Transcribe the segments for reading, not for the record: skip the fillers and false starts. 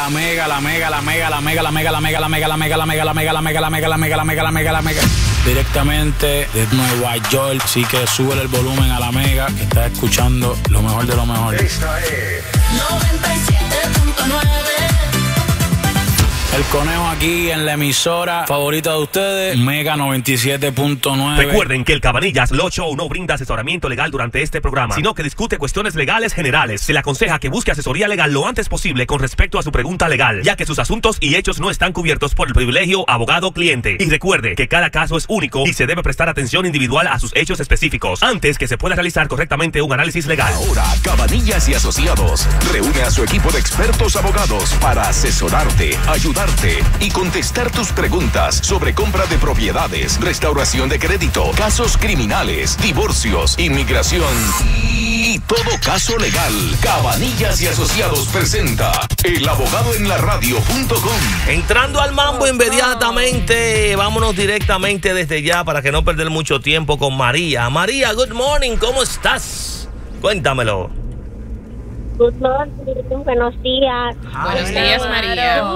la mega, la mega, la mega, la mega, la mega, la mega, la mega, la mega, la mega, la mega, la mega, la mega, la mega, la mega, la mega, la mega. Directamente de Nueva York, sí que sube el volumen a la mega, que está escuchando lo mejor de lo mejor. Esta es 97.9. El Conejo aquí en la emisora favorita de ustedes, Mega 97.9. Recuerden que el Cabanillas Law Show no brinda asesoramiento legal durante este programa, sino que discute cuestiones legales generales. Se le aconseja que busque asesoría legal lo antes posible con respecto a su pregunta legal, ya que sus asuntos y hechos no están cubiertos por el privilegio abogado-cliente. Y recuerde que cada caso es único y se debe prestar atención individual a sus hechos específicos antes que se pueda realizar correctamente un análisis legal. ahora Cabanillas y Asociados reúne a su equipo de expertos abogados para asesorarte, ayudarte y contestar tus preguntas sobre compra de propiedades, restauración de crédito, casos criminales, divorcios, inmigración y todo caso legal. Cabanillas y Asociados presenta elabogadoenlaradio.com. Entrando al mambo inmediatamente, vámonos directamente desde ya para que no perder mucho tiempo con María. María, good morning, ¿cómo estás? Cuéntamelo. Good morning, buenos días. Buenos días, María.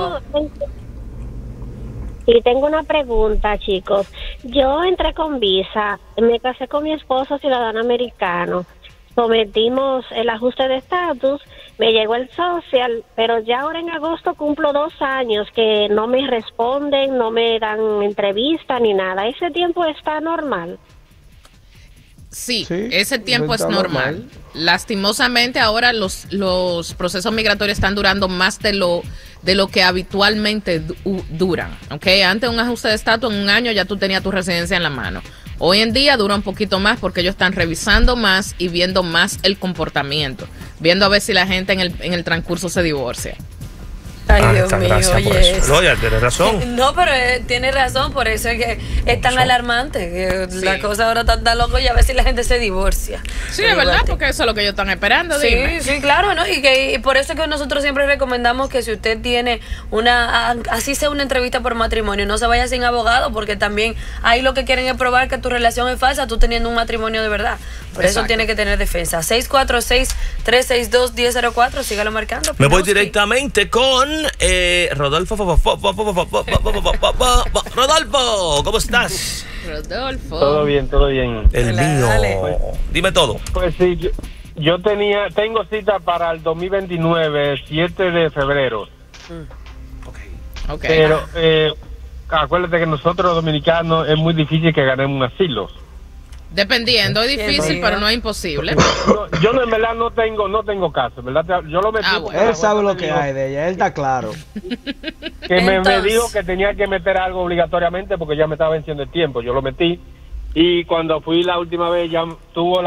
Sí, tengo una pregunta, chicos. Yo entré con visa, me casé con mi esposo ciudadano americano, sometimos el ajuste de estatus, me llegó el social, pero ya ahora en agosto cumplo 2 años que no me responden, no me dan entrevista ni nada. ¿Ese tiempo está normal? Sí, ese tiempo es normal. Lastimosamente ahora los procesos migratorios están durando más de lo que habitualmente duran, ¿ok? Antes un ajuste de estatus en 1 año ya tú tenías tu residencia en la mano. Hoy en día dura un poquito más porque ellos están revisando más y viendo más el comportamiento, viendo a ver si la gente en el transcurso se divorcia. Ay, Dios mío, oye eso. No, ya tienes razón. No, pero tiene razón, por eso es que es tan alarmante, que la cosa ahora está tan loco y a ver si la gente se divorcia. Sí, es verdad, porque eso es lo que ellos están esperando, dime. Sí, claro, ¿no? Y por eso es que nosotros siempre recomendamos que si usted tiene así sea una entrevista por matrimonio, no se vaya sin abogado, porque también ahí lo que quieren es probar que tu relación es falsa, tú teniendo un matrimonio de verdad. Por eso tiene que tener defensa. 646-362-1004, sígalo marcando. Me voy directamente con Rodolfo. Rodolfo, ¿cómo estás? Rodolfo. Todo bien. El mío. Dale. Dime todo. Pues sí, yo tengo cita para el 2029, 7 de febrero. Ok. Pero acuérdate que nosotros los dominicanos es muy difícil que ganemos un asilo. Dependiendo, es difícil, pero no es imposible. No, yo en verdad no tengo caso, ¿verdad? Yo lo metí. Bueno. Él sabe lo que hay de ella, él está claro. Que me dijo que tenía que meter algo obligatoriamente porque ya me estaba venciendo el tiempo. Yo lo metí y cuando fui la última vez ya tuvo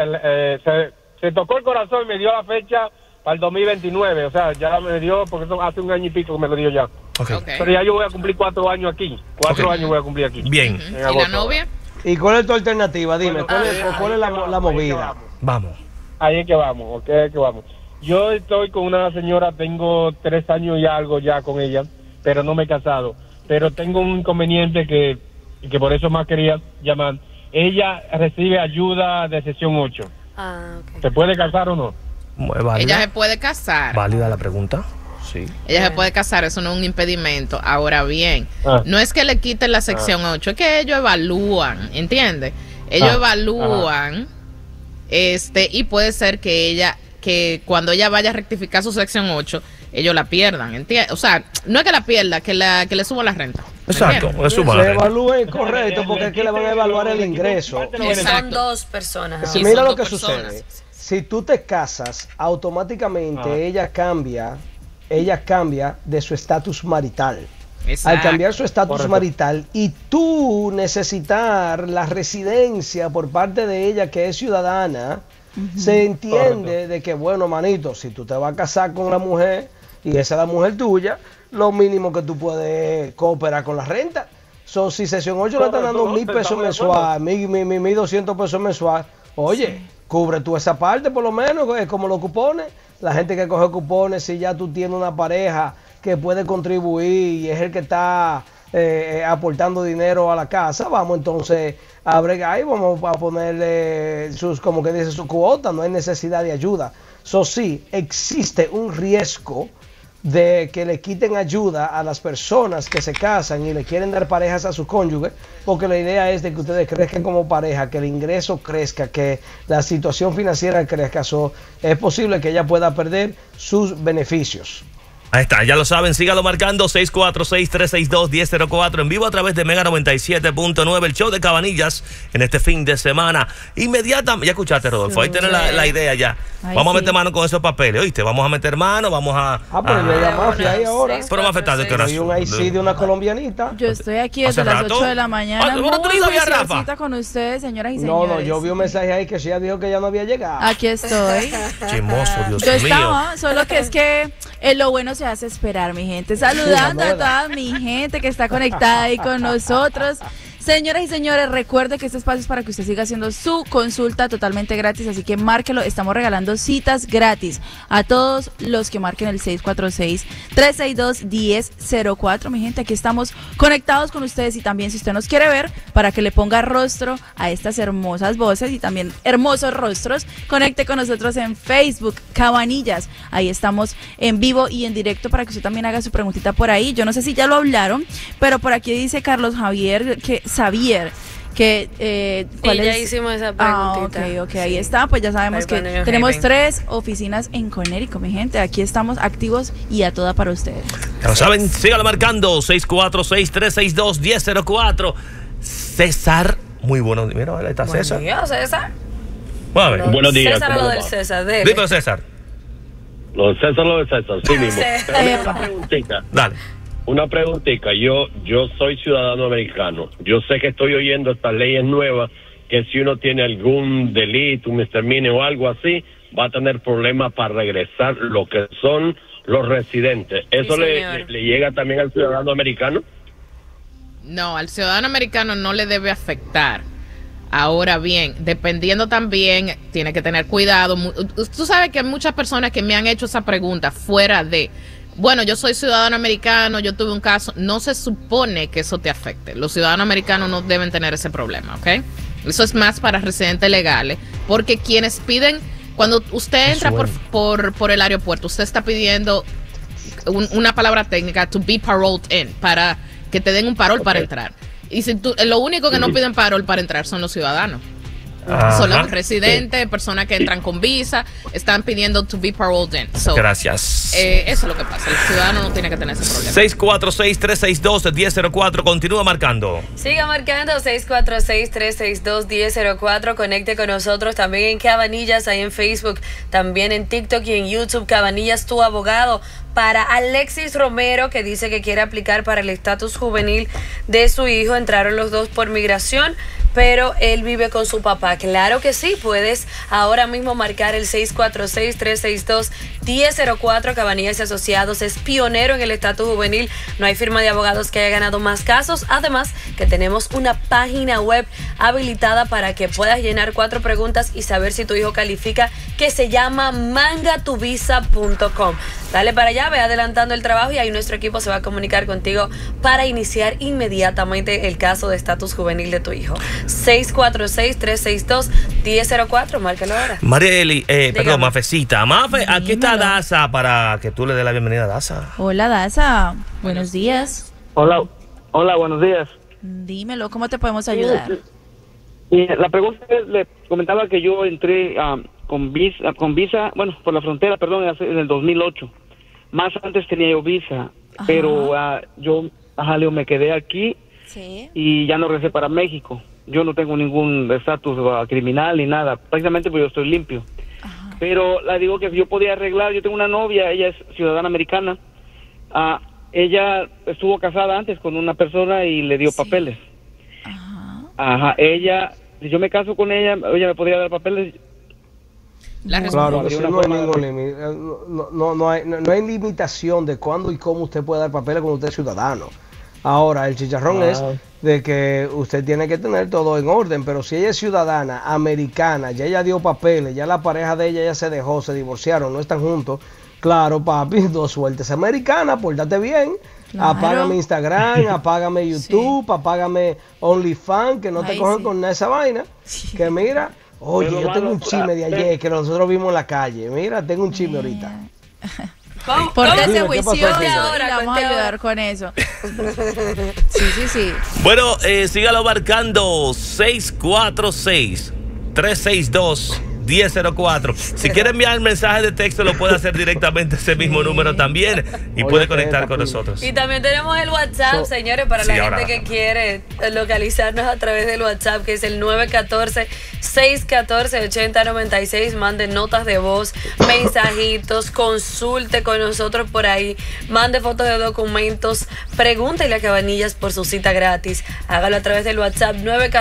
se tocó el corazón y me dio la fecha para el 2029. O sea, ya me dio, porque eso hace 1 año y pico que me lo dio ya. Okay. Pero ya yo voy a cumplir 4 años aquí. 4 años voy a cumplir aquí. Bien. ¿Y la novia? ¿Y cuál es tu alternativa? Dime, ¿cuál es la movida? Vamos. Ahí es que vamos, ok, ahí es que vamos. Yo estoy con una señora, tengo 3 años y algo ya con ella, pero no me he casado. Pero tengo un inconveniente que por eso más quería llamar. Ella recibe ayuda de sección 8. Okay. ¿Se puede casar o no? Ella se puede casar. Válida la pregunta. Sí. Ella se puede casar, eso no es un impedimento. Ahora bien, no es que le quiten la sección 8, es que ellos evalúan, ¿entiendes? Ellos evalúan, y puede ser que cuando ella vaya a rectificar su sección 8, ellos la pierdan, ¿entiendes? O sea, no es que la pierda, que le suban la renta. Exacto, ¿entiendes? le suban la Se renta. evalúen correcto, porque es que le van a evaluar el ingreso. Son 2 personas. Si Sí, mira son lo 2 que personas. sucede. Si tú te casas, automáticamente ella cambia de su estatus marital. Exacto. Al cambiar su estatus marital y tú necesitar la residencia por parte de ella que es ciudadana, se entiende de que, bueno, manito, si tú te vas a casar con una mujer y esa es la mujer tuya, lo mínimo que tú puedes cooperar con la renta. Si sección 8 le están dando 1,000 pesos mensual, 1,200 pesos mensual, oye, cubre tú esa parte por lo menos, como los cupones. La gente que coge cupones, si ya tú tienes una pareja que puede contribuir y es el que está aportando dinero a la casa, vamos entonces a bregar y vamos a ponerle sus cuota, no hay necesidad de ayuda. Sí, existe un riesgo de que le quiten ayuda a las personas que se casan y le quieren dar parejas a su cónyuge, porque la idea es de que ustedes crezcan como pareja, que el ingreso crezca, que la situación financiera crezca. Es posible que ella pueda perder sus beneficios. Ahí está, ya lo saben, sígalo marcando 646-362-1004 en vivo a través de Mega 97.9, el show de Cabanillas en este fin de semana. Inmediatamente, ya escuchaste, Rodolfo, ahí tenés la idea ya. Ay, vamos a meter mano con esos papeles, ¿oíste? Vamos a meter mano, vamos a... pero la mafia ahí ahora. Pero más afectado que hay un IC de una colombianita. Yo estoy aquí desde las 8 de la mañana. ¿Bueno, tú no sabías, Rafa? Con ustedes, señoras y señores. No, yo vi un mensaje ahí que ella dijo que ya no había llegado. Aquí estoy. Chismoso, Dios Yo mío. estaba, solo que es que lo bueno se hace esperar, mi gente. Saludando a toda mi gente que está conectada ahí con nosotros. Señoras y señores, recuerde que este espacio es para que usted siga haciendo su consulta totalmente gratis, así que márquelo. Estamos regalando citas gratis a todos los que marquen el 646-362-1004. Mi gente, aquí estamos conectados con ustedes y también si usted nos quiere ver, para que le ponga rostro a estas hermosas voces y también hermosos rostros, conecte con nosotros en Facebook, Cabanillas. Ahí estamos en vivo y en directo para que usted también haga su preguntita por ahí. Yo no sé si ya lo hablaron, pero por aquí dice Carlos Javier que ¿cuál ya es? hicimos esa preguntita. Ok, ahí está, pues ya sabemos que tenemos 3 oficinas en Connecticut, mi gente, aquí estamos activos y a toda para ustedes. Ya lo saben, síganlo marcando 646-362-1004. César, muy bueno, mira, ahí está César. Buenos días, César. Bueno, a ver. Buenos días. César, lo del César, dele. Dímelo, César. Lo de César, sí mismo. Pero mira, una preguntita. Dale. Una preguntita, yo soy ciudadano americano. Yo sé que estoy oyendo estas leyes nuevas que si uno tiene algún delito, un misdemeanor o algo así, va a tener problemas para regresar lo que son los residentes. ¿Eso Sí, le llega también al ciudadano americano? No, al ciudadano americano no le debe afectar. Ahora bien, dependiendo también, tiene que tener cuidado. Tú sabes que hay muchas personas que me han hecho esa pregunta fuera de... Bueno, yo soy ciudadano americano, yo tuve un caso. No se supone que eso te afecte. Los ciudadanos americanos no deben tener ese problema, ¿ok? Eso es más para residentes legales, porque quienes piden, cuando usted entra por el aeropuerto, usted está pidiendo una palabra técnica, to be paroled in, para que te den un parol para entrar. Y si lo único que no piden parol para entrar son los ciudadanos. Son los residentes, personas que entran con visa, están pidiendo to be paroled in. So, gracias. Eso es lo que pasa. El ciudadano no tiene que tener ese problema. 646-362-1004. Continúa marcando. Siga marcando 646-362-1004. Conecte con nosotros también en Cabanillas, ahí en Facebook, también en TikTok y en YouTube. Cabanillas, tu abogado. Para Alexis Romero, que dice que quiere aplicar para el estatus juvenil de su hijo. Entraron los dos por migración, pero él vive con su papá. Claro que sí, puedes ahora mismo marcar el 646-362-1004. Cabanillas y Asociados es pionero en el estatus juvenil. No hay firma de abogados que haya ganado más casos. Además, que tenemos una página web habilitada para que puedas llenar 4 preguntas y saber si tu hijo califica, que se llama mangatuvisa.com. Dale para allá, ve adelantando el trabajo y ahí nuestro equipo se va a comunicar contigo para iniciar inmediatamente el caso de estatus juvenil de tu hijo. 646-362-1004, márcalo ahora. Marieli, perdón, Mafecita. Mafe, aquí está Daza para que tú le des la bienvenida a Daza. Hola, Daza. Buenos días. Hola, buenos días. Dímelo, ¿cómo te podemos ayudar? La pregunta es, le comentaba que yo entré con visa, bueno, por la frontera, perdón, en el 2008. Más antes tenía yo visa, pero yo me quedé aquí y ya no regresé para México. Yo no tengo ningún estatus criminal ni nada, prácticamente pues yo estoy limpio. Pero le digo que yo podía arreglar, yo tengo una novia, ella es ciudadana americana, ella estuvo casada antes con una persona y le dio papeles. Ella, si yo me caso con ella me podría dar papeles. Claro, que sí, no hay ningún límite, no hay limitación de cuándo y cómo usted puede dar papeles cuando usted es ciudadano. Ahora, el chicharrón es de que usted tiene que tener todo en orden, pero si ella es ciudadana americana, ya ella dio papeles, ya la pareja de ella ya se dejó, se divorciaron, no están juntos, claro, papi, 2 sueltes americanas, pórtate bien. Claro. Apágame Instagram, apágame YouTube, apágame OnlyFans, que no te cogen con nada esa vaina. Que mira, oye, yo tengo un chisme de ayer que nosotros vimos en la calle. Mira, tengo un chisme ahorita. Pórtese ¿Qué pasó juicioso aquí? y le vamos a ayudar con eso. Sí. Bueno, sígalo marcando 646-362-1004. Si quiere enviar mensaje de texto, lo puede hacer directamente a ese mismo número también y puede conectar con nosotros. Y también tenemos el WhatsApp, señores, para la gente que quiere localizarnos a través del WhatsApp, que es el 914-614-8096. Mande notas de voz, mensajitos, consulte con nosotros por ahí, mande fotos de documentos, pregúntele a Cabanillas por su cita gratis. Hágalo a través del WhatsApp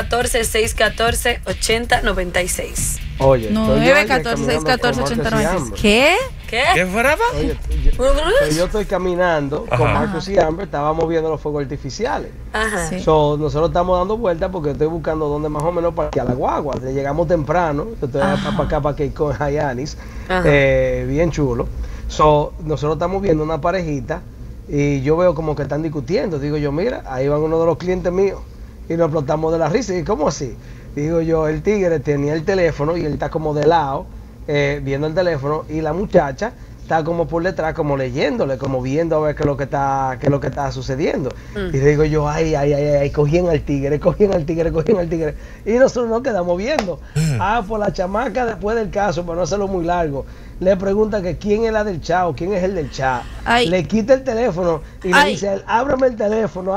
914-614-8096. Oye, 914-614-8096. ¿Qué? ¿Qué fue, Rafa? Oye, yo estoy caminando con Marcos y Amber, estábamos viendo los fuegos artificiales. Ajá. Sí. Nosotros estamos dando vueltas porque estoy buscando dónde más o menos parquear la guagua. Llegamos temprano, yo estoy para acá para que con Hayanis, bien chulo. Nosotros estamos viendo una parejita y yo veo como que están discutiendo. Digo yo, mira, ahí van uno de los clientes míos y nos explotamos de la risa. ¿Y cómo así? Digo yo, el tigre tenía el teléfono y él está como de lado, viendo el teléfono, y la muchacha está como por detrás, como leyéndole, como viendo a ver qué es lo que está sucediendo. Y digo yo, ay, cogían al tigre. Y nosotros nos quedamos viendo. Por la chamaca, después del caso, para no hacerlo muy largo, le pregunta que quién es la del chat, quién es el del chat. Le quita el teléfono y le dice, ábrame el teléfono.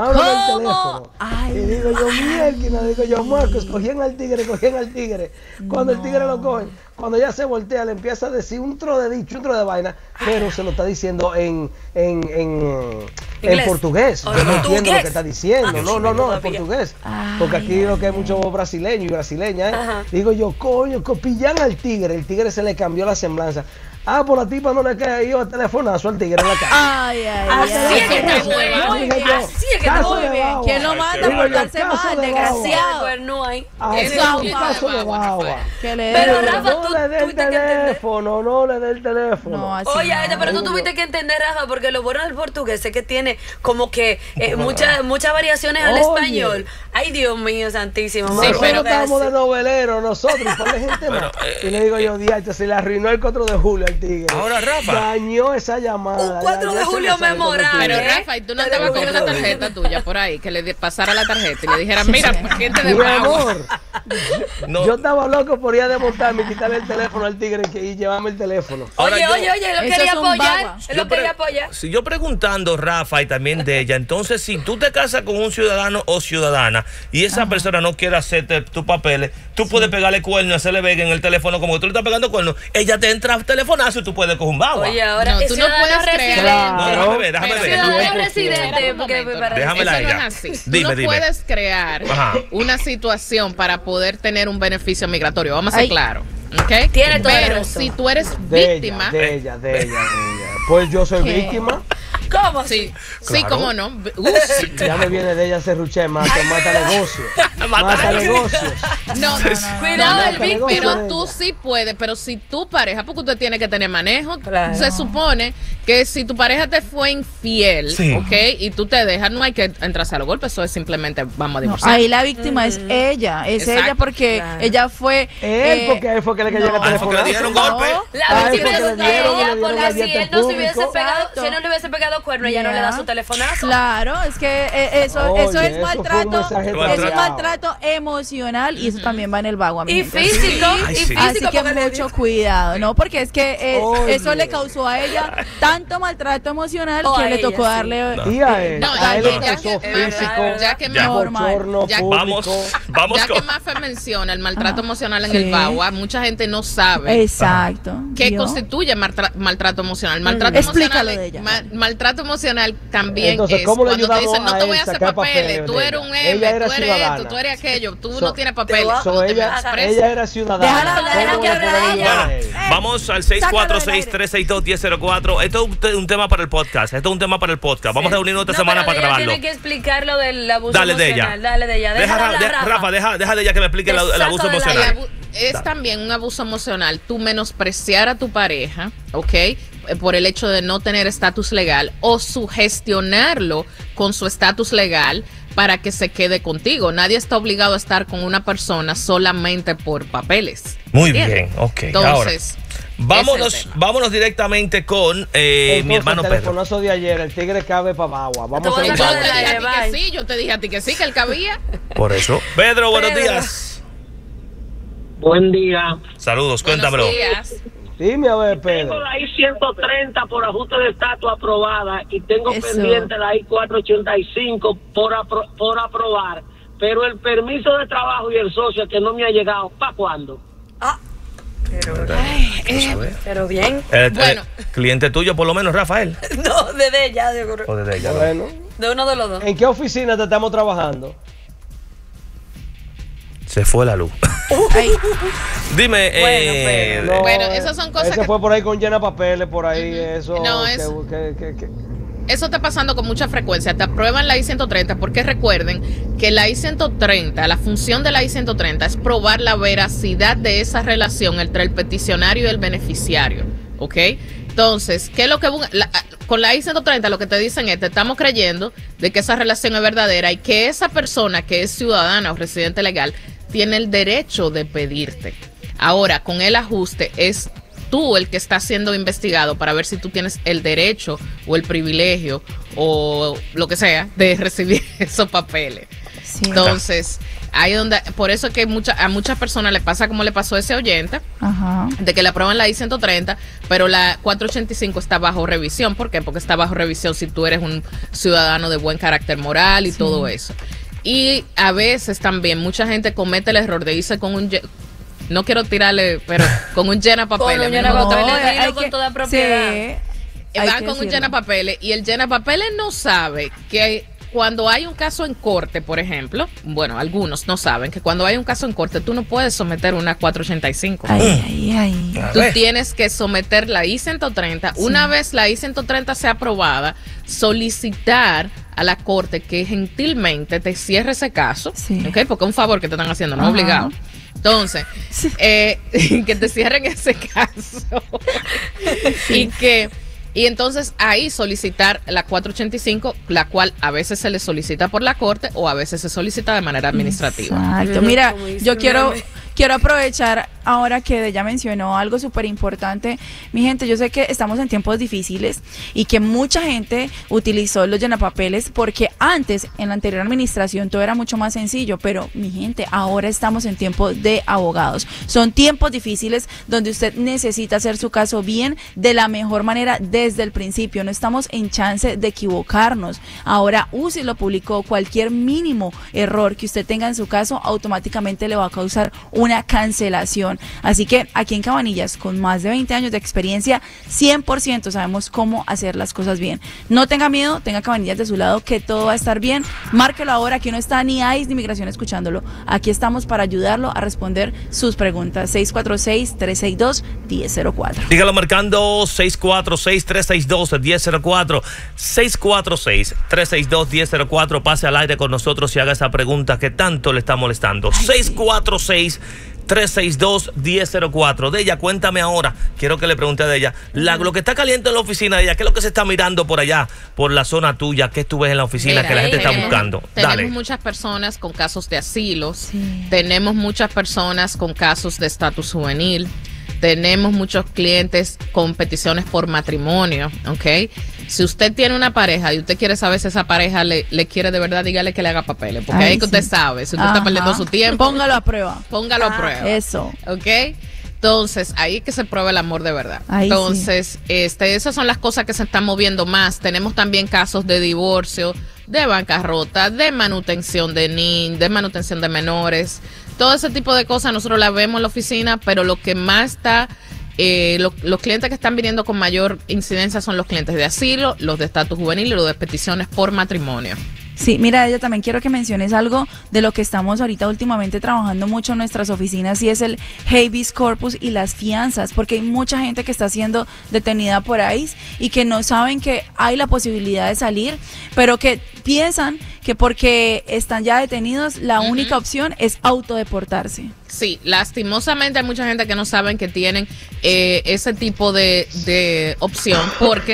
Y digo yo, Marcos, cogían al tigre. Cuando el tigre lo coge, cuando ella se voltea, le empieza a decir un tro de dicho, un tro de vaina, pero se lo está diciendo en portugués. Yo no entiendo lo que está diciendo. No, en portugués. Porque aquí lo que hay mucho brasileño y brasileña. Digo yo, coño, pillan al tigre. El tigre se le cambió la semblanza. Por la tipa no le cayó el telefonazo al tigre en la cara. Así es que está muy bien. ¿Quién lo manda a portarse mal, desgraciado? No hay. Eso es un caso de baba. Pero Rafa, no le dé el teléfono. Oye, pero tú tuviste que entender, Rafa, porque lo bueno del portugués es que tiene como que muchas variaciones al español. Ay, Dios mío, santísimo. Nosotros estábamos de novelero, nosotros, y por la gente más. Y le digo yo, diacho, se le arruinó el 4 de julio al tigre. Ahora, Rafa. Dañó esa llamada. Un 4 de julio memorable. Pero, Rafa, ¿y tú no estabas con una tarjeta tuya por ahí? Que le pasara la tarjeta y le dijera, mira, ¿quién te debe agua? Yo estaba loco por ir a desmontarme y quitarle el teléfono al tigre y llevarme el teléfono. Oye, lo quería apoyar. Lo quería apoyar. Si yo preguntando, Rafa, y también de ella, entonces, si tú te casas con un ciudadano o ciudadana y esa persona no quiere hacerte tus papeles, tú puedes pegarle cuerno y hacerle vega en el teléfono como que tú le estás pegando cuerno. Ella te entra telefonazo y tú puedes coger un bagua. Oye, ahora no, tú no puedes crear. No, déjame ver. Ciudadano residente. Déjamela eso ella. No es así. Dime. Tú no puedes crear una situación para poder tener un beneficio migratorio. Vamos a ser claros. ¿Okay? Tiene todo pero si tú eres víctima. De ella. Pues yo soy víctima. ¿Cómo? Sí, claro. Sí, cómo no. Ya me viene de ella serruché, mata negocios. Mata negocios. No. Cuidado del Big, pero tú sí puedes, pero si tu pareja, porque usted tiene que tener manejo, claro. Se supone que si tu pareja te fue infiel, ¿ok? Y tú te dejas, no hay que entrarse a los golpes, eso es simplemente vamos a divorciar. Ahí la víctima es ella, ella porque ella fue... porque él fue que le cayó el teléfono. Porque le dieron golpe. La víctima es ella, porque si él no se hubiese pegado, si él no le hubiese pegado cuerno, ella no le da su telefonazo. Claro, es que eso es maltrato, eso es maltrato emocional y eso también va en el vago. Y físico, así que mucho cuidado, ¿no? Porque es que eso le causó a ella tanto maltrato emocional que le tocó darle... Y a él le causó físico, ya que Mafe menciona el maltrato emocional en el bagua, mucha gente no sabe. Exacto. ¿Qué constituye maltrato emocional? Maltrato emocional también. Entonces, es ¿cómo le cuando te dicen no te voy a hacer sacar papeles, tú eres un M, tú eres esto, tú eres aquello, tú no tienes papeles. Ella era ciudadana. Vamos al 646-362-1004. Esto es un tema para el podcast. Vamos a reunirnos esta semana para grabarlo. Tiene que explicar lo del abuso emocional. Dale de ella. Rafa, deja de ella que me explique el abuso emocional. Es también un abuso emocional tú menospreciar a tu pareja, ¿ok? Por el hecho de no tener estatus legal o sugestionarlo con su estatus legal para que se quede contigo. Nadie está obligado a estar con una persona solamente por papeles. Muy bien, ok. Entonces, Vámonos directamente con mi hermano el Pedro. telefonazo de ayer, el tigre cabe para agua. Vamos a ver. Yo te dije a ti que sí, que él cabía. Por eso. Pedro, buenos días. Buen día. Saludos, cuéntamelo. Dime a ver, Pedro. Tengo la I-130 por ajuste de estatus aprobada y tengo pendiente la I-485 por aprobar, pero el permiso de trabajo y el socio que no me ha llegado, ¿para cuándo? Pero bien. Bueno. ¿Cliente tuyo por lo menos, Rafael? No, desde ella. O desde ella. Bueno. De uno de los dos. ¿En qué oficina te estamos trabajando? Se fue la luz. Dime, bueno, esas son cosas ese que fue por ahí con llena papeles, por ahí, eso. No, eso está pasando con mucha frecuencia. Te aprueban la I-130 porque recuerden que la I-130, la función de la I-130 es probar la veracidad de esa relación entre el peticionario y el beneficiario, ¿ok? Entonces, ¿qué es lo que con la I-130 lo que te dicen es, te estamos creyendo de que esa relación es verdadera y que esa persona que es ciudadana o residente legal tiene el derecho de pedirte. Ahora, con el ajuste es tú el que está siendo investigado para ver si tú tienes el derecho o el privilegio o lo que sea de recibir esos papeles. Sí. Entonces, ahí donde, por eso que a muchas personas le pasa como le pasó a ese oyente, de que le aprueban la I-130, pero la 485 está bajo revisión. ¿Por qué? Porque está bajo revisión si tú eres un ciudadano de buen carácter moral y todo eso. Y a veces también mucha gente comete el error de irse con un... No quiero tirarle, pero con un llena papeles. Con un llena papeles, con toda propiedad. Van con un llena papeles y el llena papeles no sabe que cuando hay un caso en corte, por ejemplo, bueno, algunos no saben que cuando hay un caso en corte tú no puedes someter una 485. Tú tienes que someter la I-130. Una vez la I-130 sea aprobada, solicitar a la corte que gentilmente te cierre ese caso, ¿ok? Porque es un favor que te están haciendo, no es obligado. Entonces, que te cierren ese caso y entonces ahí solicitar la 485, la cual a veces se le solicita por la corte o a veces se solicita de manera administrativa. Exacto. Mira, yo quiero aprovechar ahora que ella mencionó algo súper importante. Mi gente, yo sé que estamos en tiempos difíciles y que mucha gente utilizó los llenapapeles porque antes, en la anterior administración, todo era mucho más sencillo, pero mi gente, ahora estamos en tiempos de abogados. Son tiempos difíciles donde usted necesita hacer su caso bien, de la mejor manera, desde el principio. No estamos en chance de equivocarnos. Ahora, UCI lo publicó, cualquier mínimo error que usted tenga en su caso, automáticamente le va a causar una cancelación. Así que aquí en Cabanillas, con más de 20 años de experiencia, 100% sabemos cómo hacer las cosas bien. No tenga miedo, tenga Cabanillas de su lado, que todo va a estar bien. Márquelo ahora, aquí no está ni ICE ni Migración escuchándolo. Aquí estamos para ayudarlo a responder sus preguntas. 646-362-1004. Dígalo marcando 646-362-1004. 646-362-1004. Pase al aire con nosotros y haga esa pregunta que tanto le está molestando. 646-362-1004. De ella, cuéntame ahora. Quiero que le pregunte a ella. Lo que está caliente en la oficina de ella, ¿qué es lo que se está mirando por allá, por la zona tuya? ¿Qué tú ves en la oficina que la gente está buscando? Tenemos muchas personas con casos de asilos. Tenemos muchas personas con casos de estatus juvenil. Tenemos muchos clientes con peticiones por matrimonio, ¿ok? Si usted tiene una pareja y usted quiere saber si esa pareja le quiere de verdad, dígale que le haga papeles, porque ahí que usted sabe, si usted está perdiendo su tiempo. Póngalo a prueba. Póngalo a prueba. Eso. ¿Ok? Entonces, ahí que se prueba el amor de verdad. Entonces, esas son las cosas que se están moviendo más. Tenemos también casos de divorcio, de bancarrota, de manutención de niños, de manutención de menores. Todo ese tipo de cosas nosotros las vemos en la oficina, pero lo que más está, los clientes que están viniendo con mayor incidencia son los clientes de asilo, los de estatus juvenil y los de peticiones por matrimonio. Sí, mira, yo también quiero que menciones algo de lo que estamos ahorita últimamente trabajando mucho en nuestras oficinas, y es el habeas corpus y las fianzas, porque hay mucha gente que está siendo detenida por ICE y que no saben que hay la posibilidad de salir, pero que piensan que porque están ya detenidos, la única opción es autodeportarse. Sí, lastimosamente hay mucha gente que no saben que tienen ese tipo de opción, porque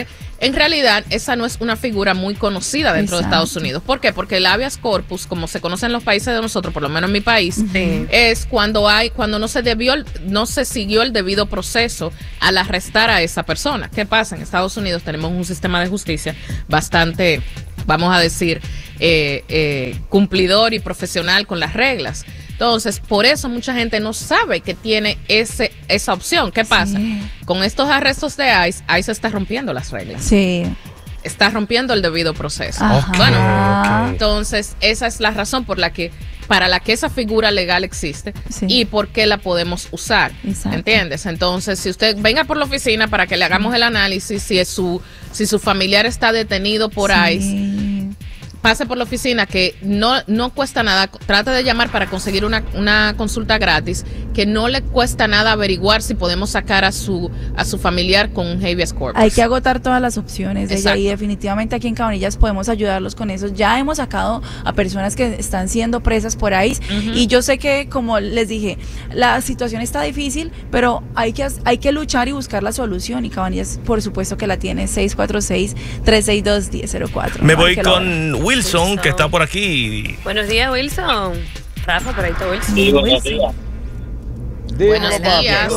En realidad, esa no es una figura muy conocida dentro de Estados Unidos. ¿Por qué? Porque el habeas corpus, como se conoce en los países de nosotros, por lo menos en mi país, es cuando no se siguió el debido proceso al arrestar a esa persona. ¿Qué pasa? En Estados Unidos tenemos un sistema de justicia bastante, vamos a decir, cumplidor y profesional con las reglas. Entonces, por eso mucha gente no sabe que tiene esa opción. ¿Qué pasa? Con estos arrestos de ICE está rompiendo las reglas. Sí. Está rompiendo el debido proceso. Ajá. Bueno, entonces esa es la razón para la que esa figura legal existe y por qué la podemos usar. Exacto. ¿Entiendes? Entonces, si usted venga por la oficina para que le hagamos el análisis, si su familiar está detenido por ICE, pase por la oficina, que no cuesta nada. Trate de llamar para conseguir una consulta gratis, que no le cuesta nada averiguar si podemos sacar a su familiar con un habeas corpus. Hay que agotar todas las opciones de ella, y definitivamente aquí en Cabanillas podemos ayudarlos con eso. Ya hemos sacado a personas que están siendo presas por ICE, y yo sé que, como les dije, la situación está difícil, pero hay que luchar y buscar la solución, y Cabanillas por supuesto que la tiene. 646-362-1004. Me voy con Wilson, que está por aquí. Buenos días, Wilson. Rafa, por ahí está Wilson. Sí, buenos días. Buenos días.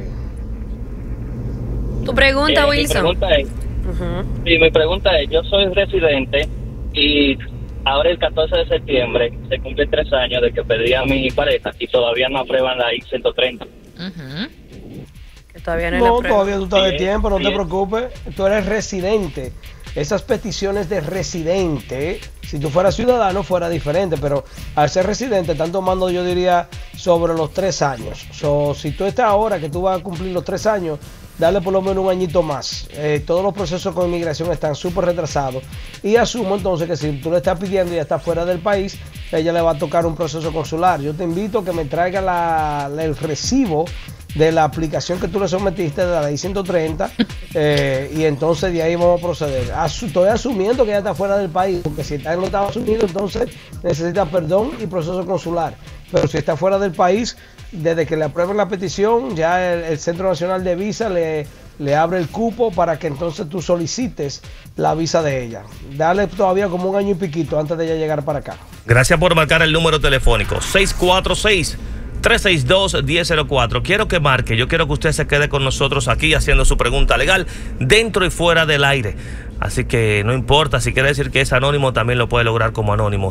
Tu pregunta, Wilson. Mi pregunta es, yo soy residente y ahora el 14 de septiembre se cumplen 3 años de que perdí a mi pareja y todavía no aprueban la I-130. Que todavía no todavía tú estás de tiempo, no te preocupes. Tú eres residente. Esas peticiones de residente, si tú fueras ciudadano fuera diferente, pero al ser residente están tomando, yo diría, sobre los 3 años. Si tú estás ahora que tú vas a cumplir los 3 años, dale por lo menos un añito más. Todos los procesos con inmigración están súper retrasados, y asumo entonces que si tú le estás pidiendo y ya está fuera del país, a ella le va a tocar un proceso consular. Yo te invito a que me traiga el recibo de la aplicación que tú le sometiste de la ley 130, y entonces de ahí vamos a proceder. Estoy asumiendo que ya está fuera del país, porque si está en los Estados Unidos, entonces necesita perdón y proceso consular. Pero si está fuera del país, desde que le aprueben la petición, ya el Centro Nacional de Visa le abre el cupo para que entonces tú solicites la visa de ella. Dale todavía como un año y piquito antes de ella llegar para acá. Gracias por marcar el número telefónico 646-362-1004. Quiero que marque, yo quiero que usted se quede con nosotros aquí haciendo su pregunta legal dentro y fuera del aire. Así que no importa, si quiere decir que es anónimo, también lo puede lograr como anónimo.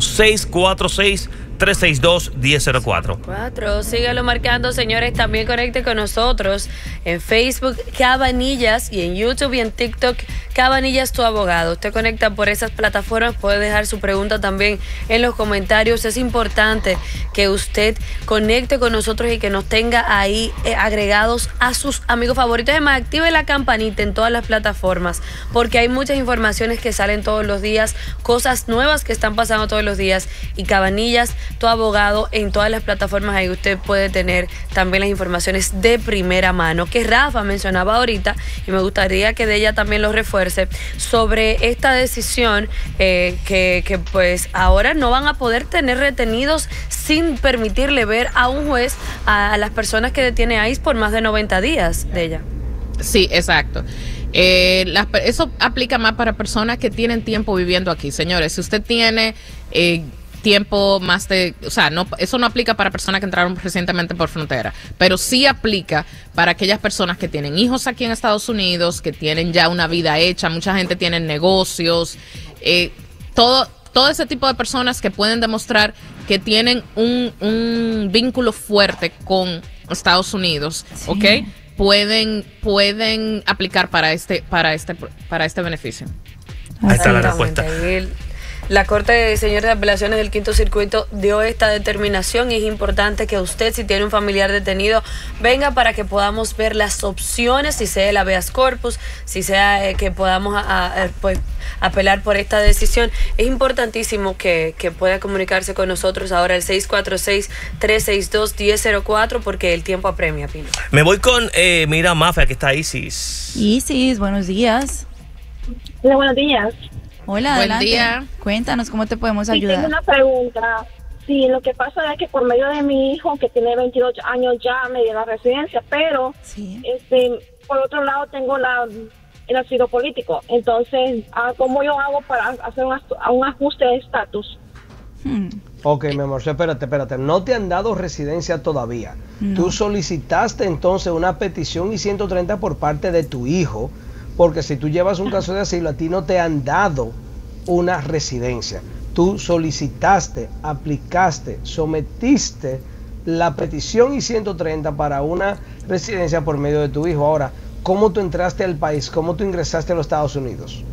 646-362-1004. Sígalo marcando, señores. También conecte con nosotros en Facebook, Cabanillas, y en YouTube y en TikTok, Cabanillas tu abogado. Usted conecta por esas plataformas, puede dejar su pregunta también en los comentarios. Es importante que usted conecte con nosotros y que nos tenga ahí agregados a sus amigos favoritos. Además, active la campanita en todas las plataformas, porque hay muchas informaciones que salen todos los días, cosas nuevas que están pasando todos los días, y Cabanillas, tu abogado, en todas las plataformas. Ahí usted puede tener también las informaciones de primera mano que Rafa mencionaba ahorita, y me gustaría que de ella también lo refuerce sobre esta decisión, que pues ahora no van a poder tener retenidos sin permitirle ver a un juez a las personas que detiene ICE por más de 90 días de ella. Sí, exacto. Eso aplica más para personas que tienen tiempo viviendo aquí, señores. Si usted tiene tiempo más de, o sea, no, eso no aplica para personas que entraron recientemente por frontera, pero sí aplica para aquellas personas que tienen hijos aquí en Estados Unidos, que tienen ya una vida hecha. Mucha gente tiene negocios, todo ese tipo de personas que pueden demostrar que tienen un vínculo fuerte con Estados Unidos, sí. ¿Ok? Pueden aplicar para este beneficio. Ahí está la respuesta. La Corte de Señores de Apelaciones del Quinto Circuito dio esta determinación, y es importante que usted, si tiene un familiar detenido, venga para que podamos ver las opciones, si sea el habeas corpus, si sea que podamos pues apelar por esta decisión. Es importantísimo que pueda comunicarse con nosotros ahora al 646-362-1004, porque el tiempo apremia, Pino. Me voy con mira, Mafia, que está Isis. Isis, buenos días. Hola, buenos días. Hola, buen adelante. día. Cuéntanos cómo te podemos ayudar. Tengo una pregunta. Sí, lo que pasa es que por medio de mi hijo, que tiene 22 años, ya me dio la residencia, pero por otro lado tengo la el asilo político. Entonces, ¿cómo yo hago para hacer un ajuste de estatus? Ok, mi amor, espérate. No te han dado residencia todavía. No. Tú solicitaste entonces una petición I-130 por parte de tu hijo, porque si tú llevas un caso de asilo, a ti no te han dado una residencia. Tú solicitaste, aplicaste, sometiste la petición I-130 para una residencia por medio de tu hijo. Ahora, ¿cómo tú entraste al país? ¿Cómo tú ingresaste a los Estados Unidos?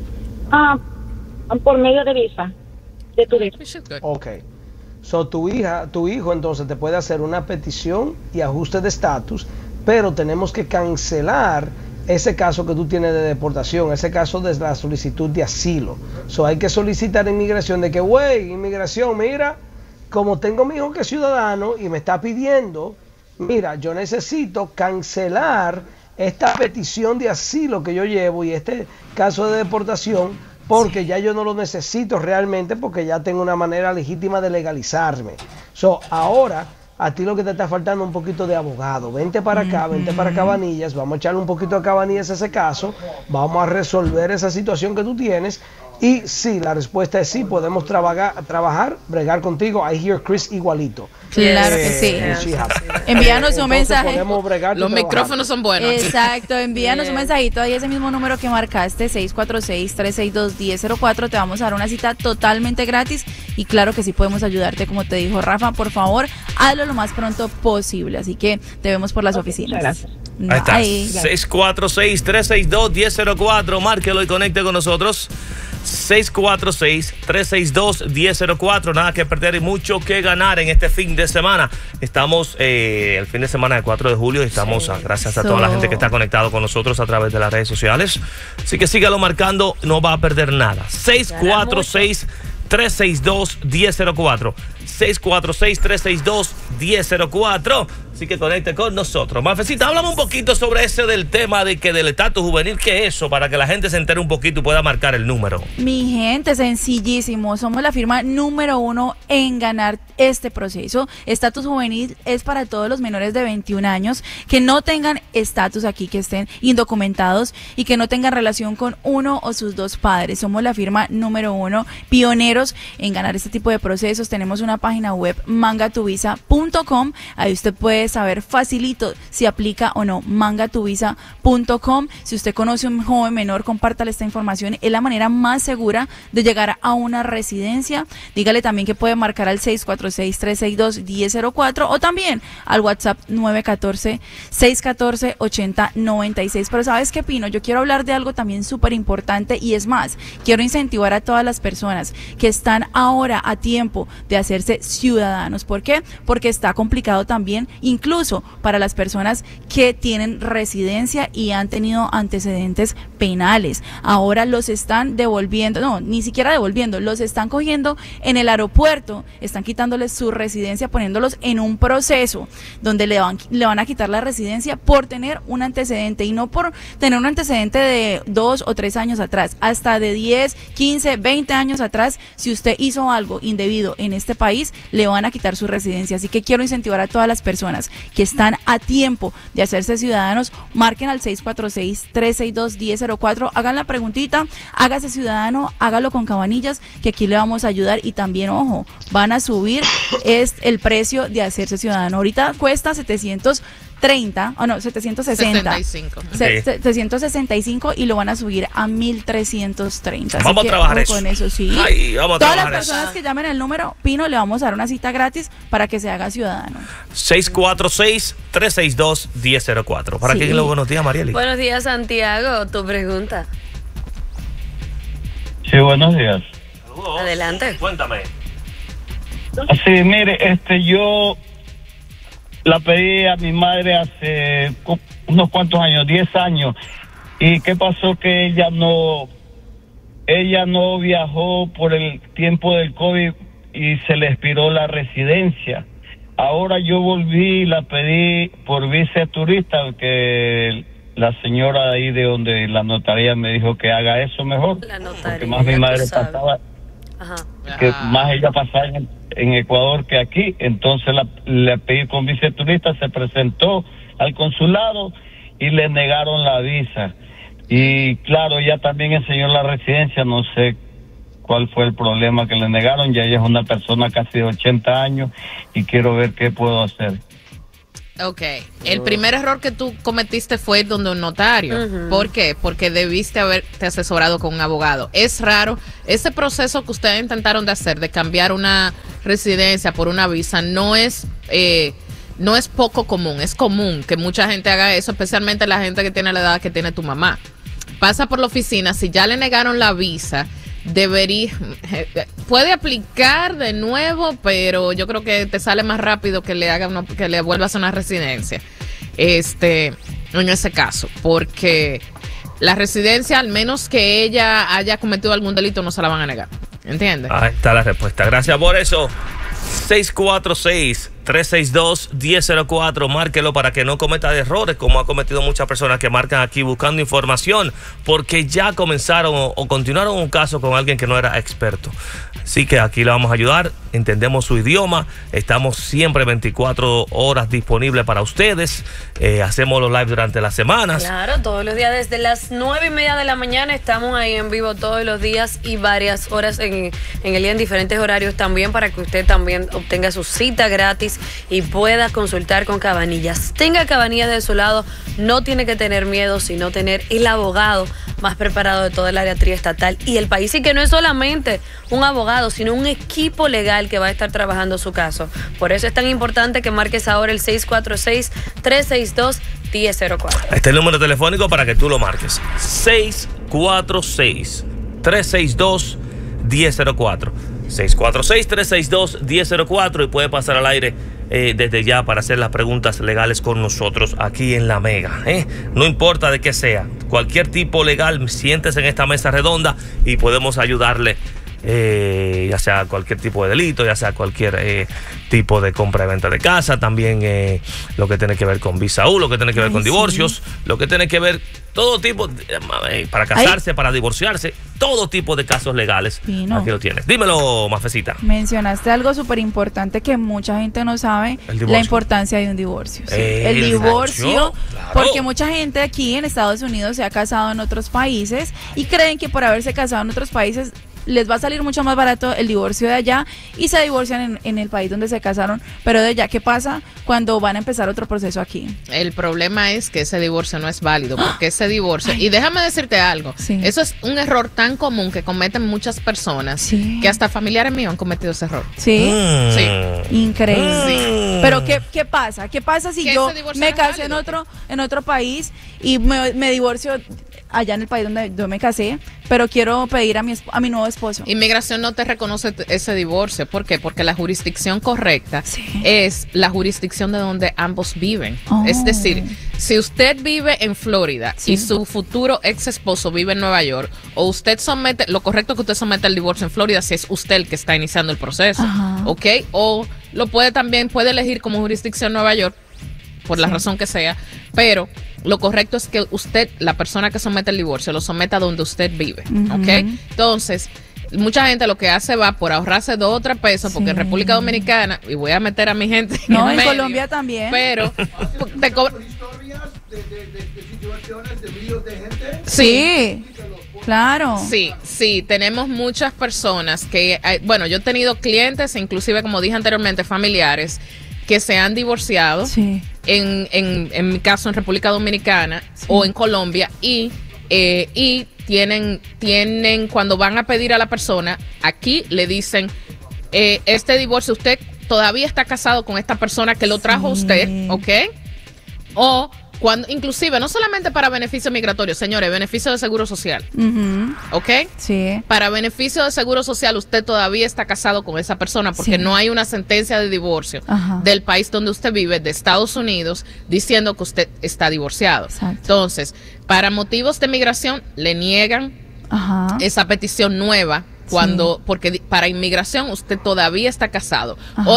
Por medio de visa. De tu hijo. Ok. So, tu hijo entonces te puede hacer una petición y ajuste de estatus, pero tenemos que cancelar ese caso que tú tienes de deportación, ese caso de la solicitud de asilo. So, hay que solicitar a inmigración de que, inmigración, mira, como tengo mi hijo que es ciudadano y me está pidiendo, mira, yo necesito cancelar esta petición de asilo que yo llevo y este caso de deportación, porque ya yo no lo necesito realmente, porque ya tengo una manera legítima de legalizarme. So, ahora, a ti lo que te está faltando es un poquito de abogado. Vente para acá, vente para Cabanillas, vamos a echarle un poquito a Cabanillas a ese caso, vamos a resolver esa situación que tú tienes. Y sí, la respuesta es sí, podemos trabajar, bregar contigo. I hear Chris igualito. Claro que sí. Envíanos un mensaje. Los micrófonos son buenos. Exacto, envíanos un mensajito ahí, ese mismo número que marcaste, 646-362-1004. Te vamos a dar una cita totalmente gratis y claro que sí podemos ayudarte, como te dijo Rafa. Por favor, hazlo lo más pronto posible. Así que te vemos por las oficinas. Gracias. Ahí está. 646-362-1004. Márquelo y conecte con nosotros. 646-362-1004. Nada que perder y mucho que ganar en este fin de semana. Estamos el fin de semana del 4 de julio y estamos gracias a toda la gente que está conectado con nosotros a través de las redes sociales. Así que sígalo marcando, no va a perder nada. 646-362-1004. 646-362-1004. Así que conecte con nosotros. Mafecita, háblame un poquito sobre ese del tema del estatus juvenil. ¿Qué es eso? Para que la gente se entere un poquito y pueda marcar el número. Mi gente, sencillísimo. Somos la firma número 1 en ganar este proceso. Estatus juvenil es para todos los menores de 21 años que no tengan estatus aquí, que estén indocumentados y que no tengan relación con uno o sus dos padres. Somos la firma número 1, pioneros en ganar este tipo de procesos. Tenemos una página web, mangatuvisa.com. Ahí usted puede saber facilito si aplica o no, mangatuvisa.com. Si usted conoce un joven menor, compártale esta información. Es la manera más segura de llegar a una residencia. Dígale también que puede marcar al 646-362-1004 o también al WhatsApp 914-614-8096. Pero ¿sabes qué, Pino? Yo quiero hablar de algo también súper importante y es más, quiero incentivar a todas las personas que están ahora a tiempo de hacerse ciudadanos. ¿Por qué? Porque está complicado también, incluso para las personas que tienen residencia y han tenido antecedentes penales. Ahora los están devolviendo, no, ni siquiera devolviendo, los están cogiendo en el aeropuerto, están quitándoles su residencia, poniéndolos en un proceso donde le van a quitar la residencia por tener un antecedente, y no por tener un antecedente de 2 o 3 años atrás, hasta de 10, 15, 20 años atrás. Si usted hizo algo indebido en este país, le van a quitar su residencia. Así que quiero incentivar a todas las personas que están a tiempo de hacerse ciudadanos, marquen al 646-362-1004, hagan la preguntita, hágase ciudadano, hágalo con Cabanillas, que aquí le vamos a ayudar. Y también, ojo, van a subir el precio de hacerse ciudadano. Ahorita cuesta 765 y lo van a subir a 1,330. Vamos a trabajar eso. Con eso, sí. Ay, vamos a Todas trabajar las personas que llamen el número, Pino, le vamos a dar una cita gratis para que se haga ciudadano. 646-362-1004. ¿Para quién? Buenos días, Marieli. Buenos días, Santiago. Tu pregunta. Sí, buenos días. Saludos. Adelante. Cuéntame. Sí, mire, yo la pedí a mi madre hace unos cuantos años, 10 años. ¿Y qué pasó? Que ella no viajó por el tiempo del COVID y se le expiró la residencia. Ahora yo volví y la pedí por visa turista, que la señora ahí de donde la notaría me dijo que haga eso mejor. La notaría, porque más mi madre pasaba, que más ella pasaba en Ecuador que aquí. Entonces le pedí con visa turista, se presentó al consulado y le negaron la visa. Y claro, ya también enseñó la residencia, no sé cuál fue el problema que le negaron, ya ella es una persona casi de 80 años y quiero ver qué puedo hacer. Ok, el primer error que tú cometiste fue ir donde un notario. ¿Por qué? Porque debiste haberte asesorado con un abogado. Es raro, ese proceso que ustedes intentaron de hacer, de cambiar una residencia por una visa, no es poco común, es común que mucha gente haga eso, especialmente la gente que tiene la edad que tiene tu mamá. Pasa por la oficina, si ya le negaron la visa, puede aplicar de nuevo, pero yo creo que te sale más rápido que le vuelvas a una residencia en ese caso, porque la residencia, al menos que ella haya cometido algún delito, no se la van a negar, ¿entiendes? Ahí está la respuesta, gracias por eso. 646-362-1004, márquelo para que no cometa errores como ha cometido muchas personas que marcan aquí buscando información porque ya comenzaron o continuaron un caso con alguien que no era experto. Así que aquí le vamos a ayudar, entendemos su idioma, estamos siempre 24 horas disponibles para ustedes, hacemos los live durante las semanas. Claro, todos los días desde las 9:30 de la mañana estamos ahí en vivo todos los días y varias horas en el día en diferentes horarios también para que usted también obtenga su cita gratis y pueda consultar con Cabanillas. Tenga Cabanillas de su lado, no tiene que tener miedo, sino tener el abogado más preparado de todo el área triestatal y el país, y que no es solamente un abogado, sino un equipo legal que va a estar trabajando su caso. Por eso es tan importante que marques ahora el 646-362-1004. Este es el número telefónico para que tú lo marques. 646-362-1004. 646-362-1004 y puede pasar al aire desde ya para hacer las preguntas legales con nosotros aquí en La Mega. No importa de qué sea, cualquier tipo legal, siéntese en esta mesa redonda y podemos ayudarle, ya sea cualquier tipo de delito, ya sea cualquier tipo de compra y venta de casa, también lo que tiene que ver con visa U, lo que tiene que ver con divorcios, lo que tiene que ver todo tipo, para casarse, para divorciarse, todo tipo de casos legales. Pino, aquí lo tienes. Dímelo, Mafecita. Mencionaste algo súper importante que mucha gente no sabe, la importancia de un divorcio. Sí. El divorcio, claro. Porque mucha gente aquí en Estados Unidos se ha casado en otros países y creen que por haberse casado en otros países les va a salir mucho más barato el divorcio de allá y se divorcian en el país donde se casaron, pero de allá, ¿qué pasa cuando van a empezar otro proceso aquí? El problema es que ese divorcio no es válido, porque ese divorcio, y déjame decirte algo, eso es un error tan común que cometen muchas personas, que hasta familiares míos han cometido ese error. Sí. Increíble. Pero ¿qué pasa? ¿Qué pasa si yo me casé en otro país y me divorcio allá en el país donde yo me casé, pero quiero pedir a mi nuevo esposo? Inmigración no te reconoce ese divorcio. ¿Por qué? Porque la jurisdicción correcta es la jurisdicción de donde ambos viven. Es decir, si usted vive en Florida y su futuro ex esposo vive en Nueva York, o usted somete, lo correcto es que usted somete el divorcio en Florida si es usted el que está iniciando el proceso, ¿ok? O lo puede elegir como jurisdicción Nueva York, por la razón que sea, pero lo correcto es que usted, la persona que somete el divorcio, lo someta donde usted vive, ¿ok? Entonces, mucha gente lo que hace va por ahorrarse 2 o 3 pesos, porque en República Dominicana, y voy a meter a mi gente en medio, Colombia también, pero te historias de situaciones de líos de gente. Sí. Claro. Sí, tenemos muchas personas que, bueno, yo he tenido clientes, inclusive como dije anteriormente, familiares, que se han divorciado, en mi caso en República Dominicana o en Colombia, y tienen cuando van a pedir a la persona, aquí le dicen, este divorcio, usted todavía está casado con esta persona que lo trajo usted, ¿ok? O cuando, inclusive, no solamente para beneficio migratorio, señores, beneficio de seguro social, ¿ok? Sí. Para beneficio de seguro social, usted todavía está casado con esa persona porque no hay una sentencia de divorcio del país donde usted vive, de Estados Unidos, diciendo que usted está divorciado. Entonces, para motivos de migración, le niegan esa petición nueva. Porque para inmigración usted todavía está casado.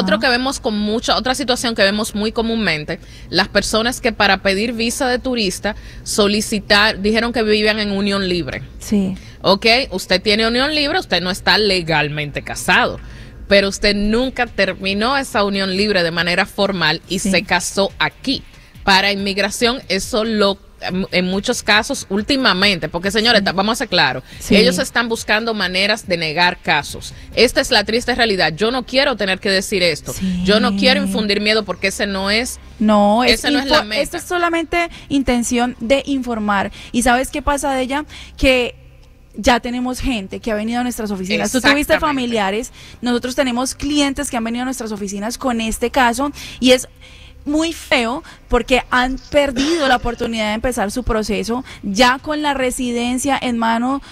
Otra situación que vemos muy comúnmente, las personas que para pedir visa de turista dijeron que vivían en unión libre. Sí. Ok, usted tiene unión libre, usted no está legalmente casado, pero usted nunca terminó esa unión libre de manera formal y se casó aquí. Para inmigración eso lo en muchos casos últimamente, porque señores, vamos a ser claros, ellos están buscando maneras de negar casos. Esta es la triste realidad. Yo no quiero tener que decir esto. Yo no quiero infundir miedo porque ese no es... No, esa no es la meta. Esto es solamente intención de informar. ¿Y sabes qué pasa de ella? Que ya tenemos gente que ha venido a nuestras oficinas. Tú tuviste familiares, nosotros tenemos clientes que han venido a nuestras oficinas con este caso y es muy feo porque han perdido la oportunidad de empezar su proceso ya con la residencia en mano.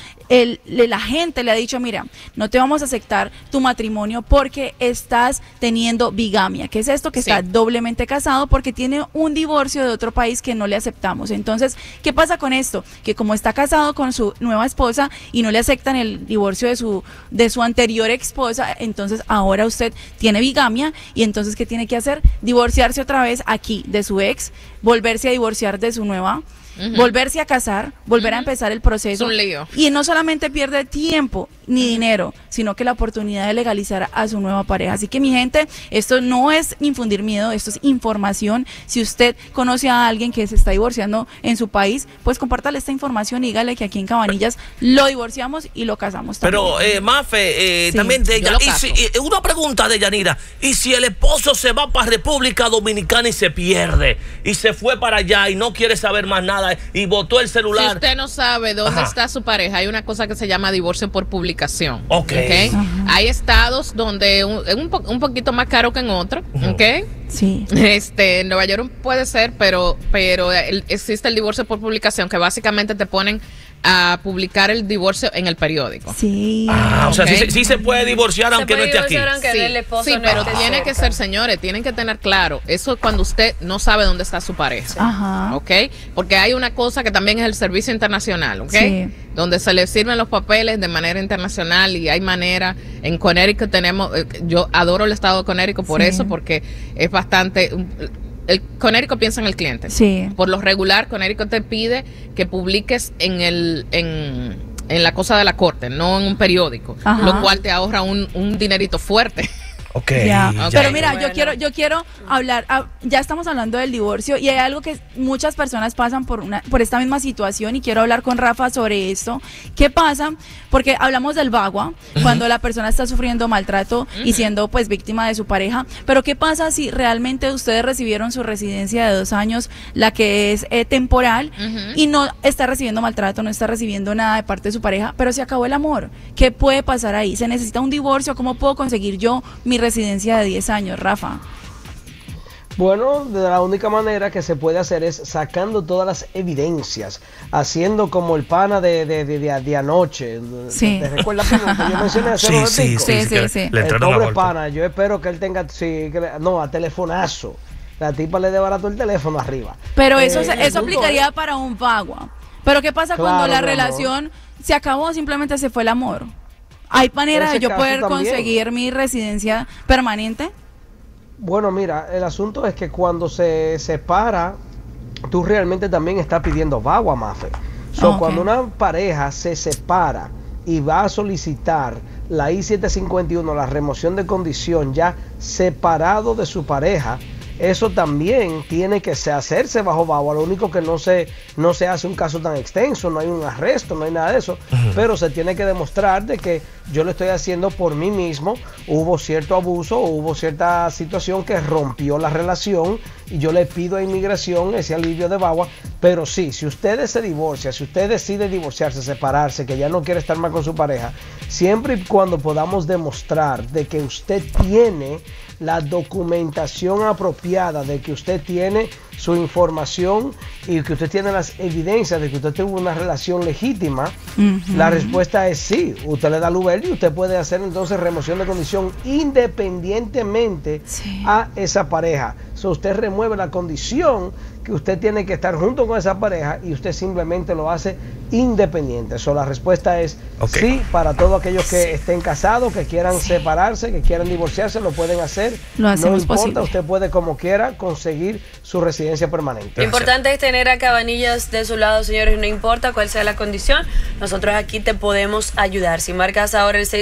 La gente le ha dicho, mira, no te vamos a aceptar tu matrimonio porque estás teniendo bigamia. ¿Qué es esto? Que está doblemente casado porque tiene un divorcio de otro país que no le aceptamos. Entonces, ¿qué pasa con esto? Que como está casado con su nueva esposa y no le aceptan el divorcio de su anterior esposa, entonces ahora usted tiene bigamia y entonces ¿qué tiene que hacer? Divorciarse otra vez aquí de su ex, volverse a divorciar de su nueva, volverse a casar, volver a empezar el proceso. Es un lío. Y no solamente pierde tiempo ni dinero, sino que la oportunidad de legalizar a su nueva pareja. Así que mi gente, esto no es infundir miedo, esto es información. Si usted conoce a alguien que se está divorciando en su país, pues compártale esta información y dígale que aquí en Cabanillas lo divorciamos y lo casamos también. Pero Mafe, también de ella, una pregunta de Yanira, y si el esposo se va para República Dominicana y se pierde, y se fue para allá y no quiere saber más nada, y botó el celular. Si usted no sabe dónde está su pareja, hay una cosa que se llama divorcio por publicación. ¿Okay? Hay estados donde es un poquito más caro que en otro, ¿ok? Sí. En Nueva York puede ser, pero existe el divorcio por publicación, que básicamente te ponen a publicar el divorcio en el periódico. Sí. O sea, sí se puede divorciar aunque no esté aquí. Sí, pero tiene que ser, señores, tienen que tener claro, eso es cuando usted no sabe dónde está su pareja. Ajá. ¿Ok? Porque hay una cosa que también es el servicio internacional, ¿ok? Sí. Donde se le sirven los papeles de manera internacional y hay manera. En Connecticut tenemos, yo adoro el estado de Connecticut por eso, porque es bastante... El Connecticut piensa en el cliente. Sí. Por lo regular, Connecticut te pide que publiques en la cosa de la corte, no en un periódico, lo cual te ahorra un dinerito fuerte. Pero mira, yo quiero hablar, ya estamos hablando del divorcio y hay algo que muchas personas pasan por esta misma situación y quiero hablar con Rafa sobre esto. ¿Qué pasa? Porque hablamos del VAWA, cuando la persona está sufriendo maltrato y siendo pues víctima de su pareja, pero ¿qué pasa si realmente ustedes recibieron su residencia de 2 años, la que es temporal, y no está recibiendo maltrato, no está recibiendo nada de parte de su pareja, pero se acabó el amor? ¿Qué puede pasar ahí? ¿Se necesita un divorcio? ¿Cómo puedo conseguir yo mi residencia de 10 años, Rafa? Bueno, de la única manera que se puede hacer es sacando todas las evidencias, haciendo como el pana de anoche. Sí. ¿Te recuerdas que yo mencioné hace un ratito? Sí. El pobre pana, yo espero que él tenga, a telefonazo. La tipa le desbarató el teléfono arriba. Pero eso aplicaría para un VAWA. Pero ¿qué pasa cuando la relación se acabó, simplemente se fue el amor? ¿Hay manera de yo poder conseguir mi residencia permanente? Bueno, mira, el asunto es que cuando se separa, tú realmente también estás pidiendo VAWA, Mafe. Cuando una pareja se separa y va a solicitar la I-751, la remoción de condición, ya separado de su pareja, eso también tiene que hacerse bajo VAWA. Lo único que no se hace un caso tan extenso, no hay un arresto, no hay nada de eso, pero se tiene que demostrar de que yo lo estoy haciendo por mí mismo, hubo cierto abuso, hubo cierta situación que rompió la relación y yo le pido a inmigración ese alivio de VAWA. Pero sí, si usted se divorcia, si usted decide divorciarse, separarse, que ya no quiere estar más con su pareja, siempre y cuando podamos demostrar de que usted tiene la documentación apropiada, de que usted tiene su información y que usted tiene las evidencias de que usted tuvo una relación legítima, la respuesta es sí. Usted le da luz verde y usted puede hacer entonces remoción de condición independientemente a esa pareja. Usted remueve la condición que usted tiene que estar junto con esa pareja y usted simplemente lo hace independiente. La respuesta es sí para todos aquellos que estén casados, que quieran separarse, que quieran divorciarse, lo pueden hacer. Lo hacemos no importa, posible. Usted puede como quiera conseguir su residencia permanente. Lo importante es tener a Cabanillas de su lado, señores, no importa cuál sea la condición, nosotros aquí te podemos ayudar. Si marcas ahora el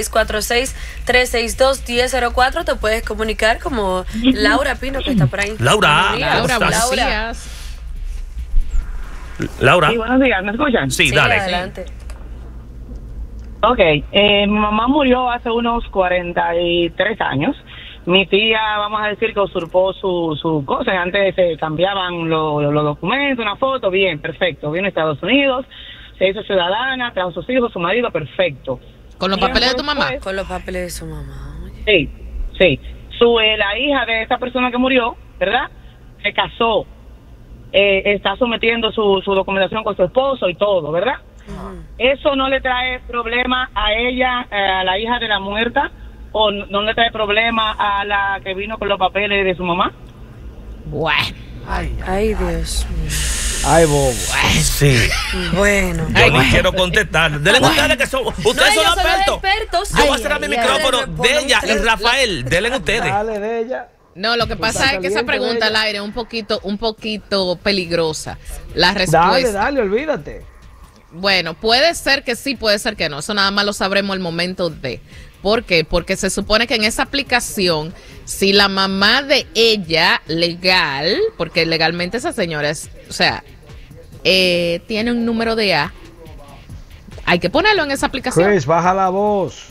646-362-1004, te puedes comunicar como Laura Pino, que está por ahí. Laura, buenos días. Laura. Sí, buenos días, ¿me escuchan? Sí, dale. Adelante. Ok, mi mamá murió hace unos 43 años. Mi tía, vamos a decir que usurpó su cosa. Antes se cambiaban los documentos, una foto, bien, perfecto. Vino a Estados Unidos, se hizo ciudadana, trajo sus hijos, su marido, perfecto. ¿Con los papeles de tu mamá? Con los papeles de su mamá. Sí, sí. La hija de esa persona que murió, ¿verdad? Se casó. Está sometiendo su documentación con su esposo y todo, ¿verdad? ¿Eso no le trae problema a ella, a la hija de la muerta? ¿O no le trae problema a la que vino con los papeles de su mamá? Bueno. Ay, Dios. Ay, bobo. Sí. Bueno. Yo ni quiero contestar. Denle ustedes que son. Ustedes son expertos. Yo voy a cerrar mi micrófono de ella y Rafael. Denle ustedes. Dale de ella. No, lo que pasa es que esa pregunta al aire es un poquito peligrosa. La respuesta. Dale, olvídate. Bueno, puede ser que sí, puede ser que no. Eso nada más lo sabremos al momento de. ¿Por qué? Porque se supone que en esa aplicación, si la mamá de ella legal, porque legalmente esa señora es, o sea, tiene un número de A, hay que ponerlo en esa aplicación. Chris, baja la voz.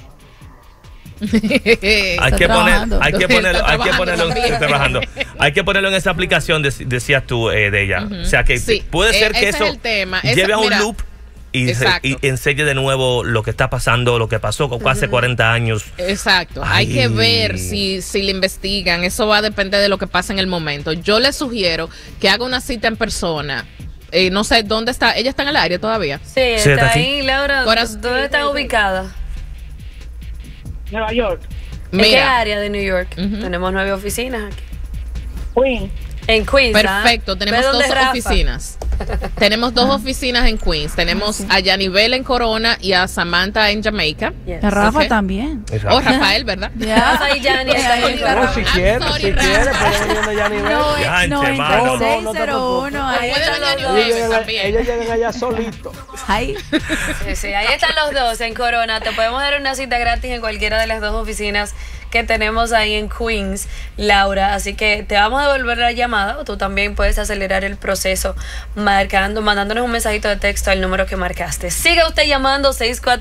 Hay que ponerlo en esa aplicación, decías tú, de ella. O sea que sí, puede ser que eso lleve a un loop y enseñe de nuevo lo que está pasando, lo que pasó hace 40 años. Exacto. Ay. Hay que ver si le investigan. Eso va a depender de lo que pasa en el momento. Yo le sugiero que haga una cita en persona. No sé dónde está. ¿Ella está en el área todavía? Sí, está ahí, Laura. ¿Dónde está ubicada? Nueva York. ¿En qué área de New York? Tenemos 9 oficinas aquí. Queens. En Queens. Perfecto, tenemos 2 oficinas. Tenemos 2 oficinas en Queens. Tenemos a Yanibel en Corona y a Samantha en Jamaica. Yes. A Rafa también. O Rafael, ¿verdad? Rafa y Yanni. Si quiere, pueden venir de Yanibel. 9601. Ellos llegan allá solitos. Sí, ahí están los 2 en Corona. Te podemos dar una cita gratis en cualquiera de las 2 oficinas que tenemos ahí en Queens, Laura. Así que te vamos a devolver la llamada, o tú también puedes acelerar el proceso mandándonos un mensajito de texto al número que marcaste. Siga usted llamando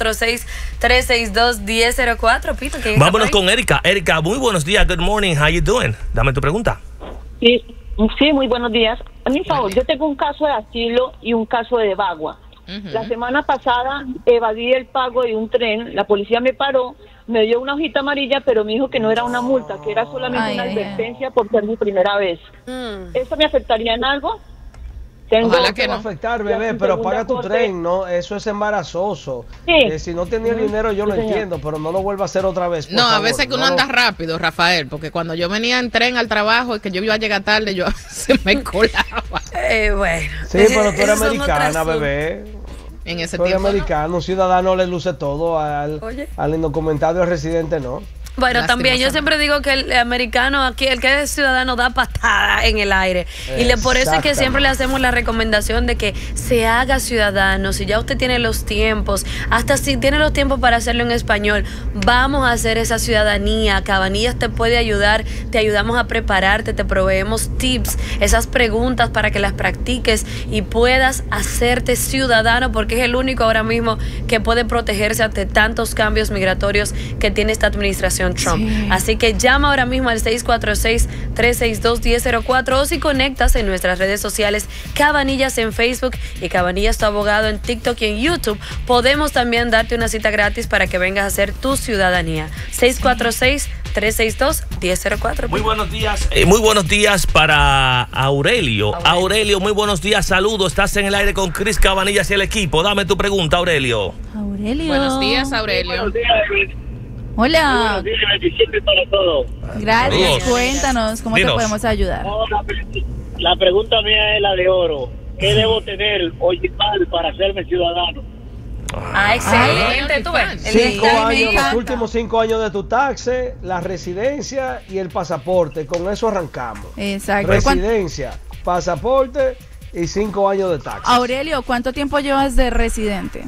646-362-1004. Pito, ¿quién está Vámonos con Erika. Erika, muy buenos días. Good morning. How you doing? Dame tu pregunta. Sí, muy buenos días. A mi favor, yo tengo un caso de asilo y un caso de vagua. La semana pasada evadí el pago de un tren, la policía me paró, me dio una hojita amarilla, pero me dijo que no era una multa, que era solamente una advertencia por ser mi primera vez. ¿Eso me afectaría en algo? Ojalá que no va a afectar, bebé, pero paga tu tren, ¿no? Eso es embarazoso. Sí. Si no tenía el dinero, yo lo entiendo, pero no lo vuelva a hacer otra vez. No, a veces que uno anda rápido, Rafael, porque cuando yo venía en tren al trabajo y que yo iba a llegar tarde, yo a veces me colaba. Bueno. Sí, pero tú eres americana, bebé. En ese tiempo. Soy americano, un ciudadano le luce todo, al indocumentado, al residente no. Bueno, también yo siempre digo que el americano aquí, el que es ciudadano, da patada en el aire. Y por eso es que siempre le hacemos la recomendación de que se haga ciudadano. Si ya usted tiene los tiempos, hasta si tiene los tiempos para hacerlo en español, vamos a hacer esa ciudadanía. Cabanillas te puede ayudar, te ayudamos a prepararte, te proveemos tips, esas preguntas para que las practiques y puedas hacerte ciudadano, porque es el único ahora mismo que puede protegerse ante tantos cambios migratorios que tiene esta administración Trump. Sí. Así que llama ahora mismo al 646-362-1004 o si conectas en nuestras redes sociales Cabanillas en Facebook y Cabanillas tu abogado en TikTok y en YouTube, podemos también darte una cita gratis para que vengas a hacer tu ciudadanía. 646-362-1004. Muy buenos días. Muy buenos días para Aurelio. Aurelio, muy buenos días. Saludos. Estás en el aire con Chris Cabanillas y el equipo. Dame tu pregunta, Aurelio. Buenos días, Aurelio. Buenos días, Hola. Buenos días, bendiciones para todos. Gracias. Cuéntanos cómo te podemos ayudar. La pregunta mía es la de oro. ¿Qué debo tener o llevar para hacerme ciudadano? Excelente. Tú ves. 5 años, los últimos 5 años de tu taxe, la residencia y el pasaporte. Con eso arrancamos. Exacto. Residencia, pasaporte y 5 años de taxe. Aurelio, ¿cuánto tiempo llevas de residente?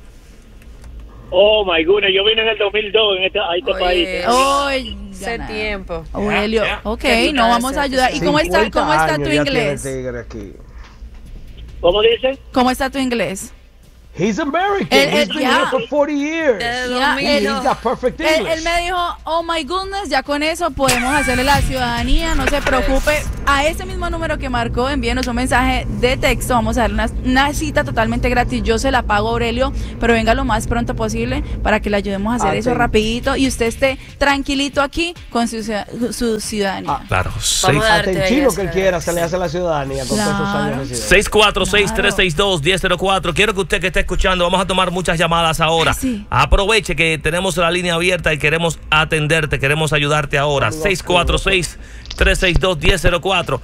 Oh my goodness, yo vine en el 2002 a este país. Hace tiempo. Aurelio, ok, no vamos a ayudar. ¿Y cómo está tu inglés? ¿Cómo dice? ¿Cómo está tu inglés? He's American. He's been here for 40 years. Yeah, He's got perfect English. Él me dijo, oh my goodness, ya con eso podemos hacerle la ciudadanía, no se preocupe. A ese mismo número que marcó, envíenos un mensaje de texto, vamos a darle una cita totalmente gratis. Yo se la pago, Aurelio, pero venga lo más pronto posible para que le ayudemos a hacer eso rapidito y usted esté tranquilito aquí con su ciudadanía. Claro. Hasta en chino que él quiera se le hace la ciudadanía con todos esos años de residencia. 646-362-1004. Quiero que usted que esté escuchando, vamos a tomar muchas llamadas ahora. Sí. Aproveche que tenemos la línea abierta y queremos atenderte, queremos ayudarte ahora. 646-362-1004.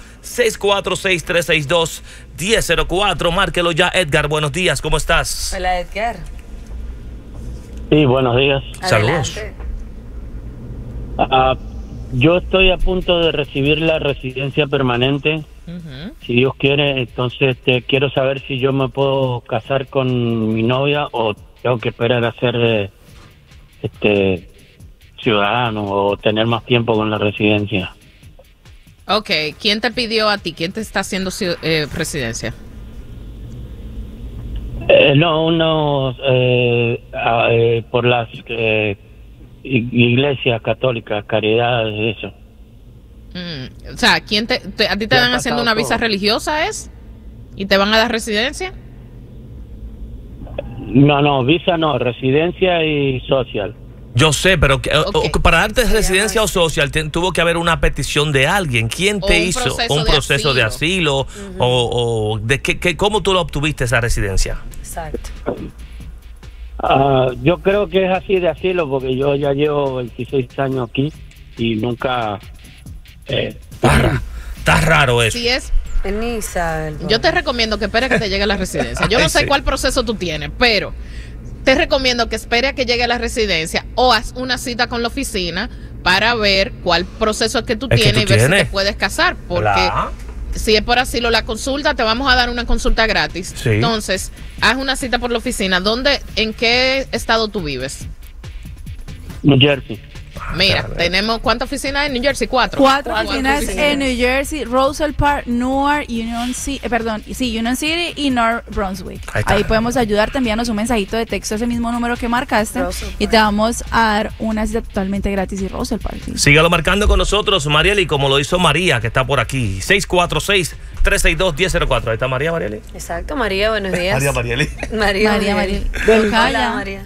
646-362-1004. Márquelo ya, Edgar. Buenos días, ¿cómo estás? Hola, Edgar. Sí, buenos días. Saludos. Yo estoy a punto de recibir la residencia permanente. Si Dios quiere, entonces quiero saber si yo me puedo casar con mi novia o tengo que esperar a ser ciudadano o tener más tiempo con la residencia. Ok, ¿quién te pidió a ti? ¿Quién te está haciendo residencia? Por las iglesias católicas, caridades, eso. O sea, a ti te dan haciendo una visa religiosa, ¿es? ¿Y te van a dar residencia? No, visa no, residencia y social. Yo sé, pero para darte residencia o social tuvo que haber una petición de alguien. ¿Quién te hizo un proceso de asilo? O de ¿cómo tú lo obtuviste esa residencia? Exacto. Yo creo que es así de asilo porque yo ya llevo 26 años aquí y nunca... Está raro eso. Sí es. Yo te recomiendo que esperes que te llegue la residencia. Yo no sé cuál proceso tú tienes, pero te recomiendo que espere a que llegue la residencia o haz una cita con la oficina para ver cuál proceso es que tú tienes y ver si te puedes casar. Porque si es por asilo, la consulta, te vamos a dar una consulta gratis. Sí. Entonces, haz una cita por la oficina. ¿En qué estado tú vives? New Jersey. Mira, tenemos ¿cuántas oficinas en New Jersey? 4. 4 oficinas en New Jersey, Roselle Park, Newark, Union City y North Brunswick. Ahí podemos ayudarte, envíanos un mensajito de texto a ese mismo número que marcaste y te vamos a dar una cita totalmente gratis y Roselle Park. Sí. Sígalo marcando con nosotros, Marieli, como lo hizo María, que está por aquí. 646-362-1004. Ahí está María, Marieli. Exacto, María, buenos días. María, Marieli. María. Hola, María.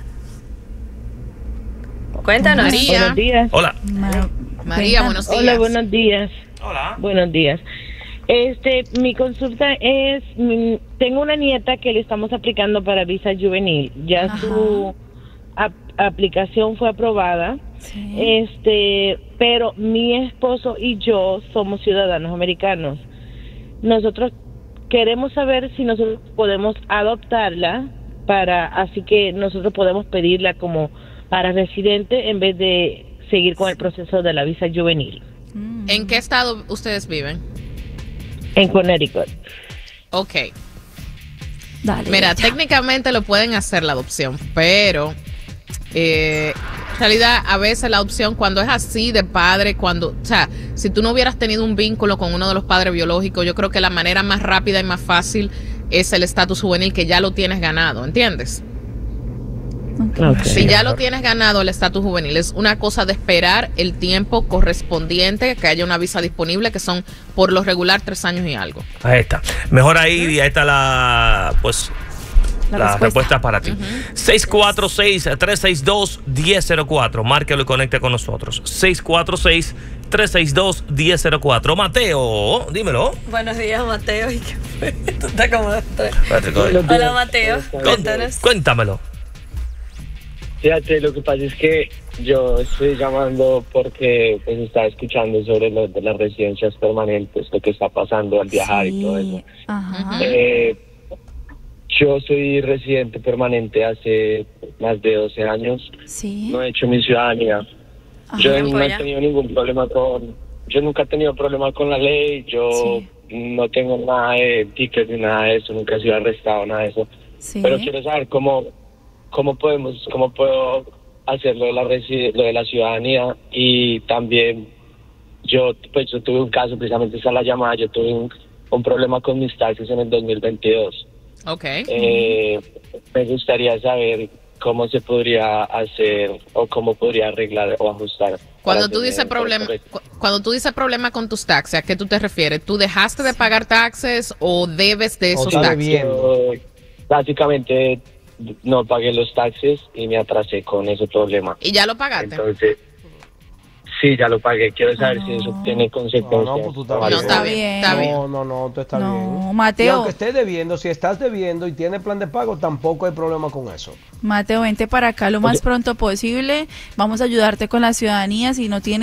Cuéntanos. María. Buenos días. Hola. María, buenos días. Hola, buenos días. Hola. Buenos días. Mi consulta es, tengo una nieta que le estamos aplicando para visa juvenil. Ya su aplicación fue aprobada. Sí. Pero mi esposo y yo somos ciudadanos americanos. Nosotros queremos saber si nosotros podemos adoptarla así que nosotros podemos pedirla como para residente en vez de seguir con el proceso de la visa juvenil. ¿En qué estado ustedes viven? En Connecticut. Ok. Dale, mira, técnicamente lo pueden hacer la adopción, pero en realidad a veces la adopción cuando es así de padre, o sea, si tú no hubieras tenido un vínculo con uno de los padres biológicos, yo creo que la manera más rápida y más fácil es el estatus juvenil, que ya lo tienes ganado, ¿entiendes? Okay. Si ya lo tienes ganado el estatus juvenil, es una cosa de esperar el tiempo correspondiente, que haya una visa disponible, que son por lo regular 3 años y algo. Ahí está. Mejor ahí está la respuesta para ti. 646-362-1004. Márquelo y conecte con nosotros. 646-362-1004. Mateo, dímelo. Buenos días, Mateo. Tú estás como Hola, Mateo. Cuéntamelo. Fíjate, lo que pasa es que yo estoy llamando porque pues estaba escuchando sobre lo de las residencias permanentes, lo que está pasando al viajar y todo eso. Yo soy residente permanente hace más de 12 años. Sí. No he hecho mi ciudadanía. Yo no he tenido ningún problema yo nunca he tenido problema con la ley. Yo no tengo nada de tickets ni nada de eso. Nunca he sido arrestado, nada de eso. Sí. Pero quiero saber cómo puedo hacer lo de la ciudadanía. Y también yo tuve un caso, precisamente esa es la llamada. Yo tuve un problema con mis taxes en el 2022. Ok. Me gustaría saber cómo se podría hacer o cómo podría arreglar o ajustar. Cuando tú dices problema con tus taxes, ¿a qué tú te refieres? ¿Tú dejaste de pagar taxes o debes de esos taxes? Básicamente no pagué los taxes y me atrasé con ese problema. ¿Y ya lo pagaste? Entonces, sí, ya lo pagué. Quiero saber si eso tiene consecuencias. No, pues tú estás No, está bien, está bien. No, tú estás bien. Mateo. Y aunque estés debiendo, si estás debiendo y tienes plan de pago, tampoco hay problema con eso. Mateo, vente para acá lo más pronto posible. Vamos a ayudarte con la ciudadanía. Si no tienes